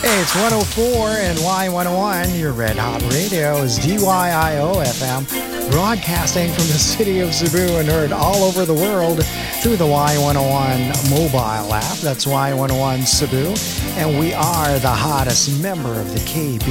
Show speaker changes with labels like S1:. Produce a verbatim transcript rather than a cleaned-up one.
S1: It's one oh four and Y one oh one. Your Red Hot Radio is D Y I O F M, broadcasting from the city of Cebu and heard all over the world through the Y one oh one mobile app. That's Y one oh one Cebu. And we are the hottest member of the K B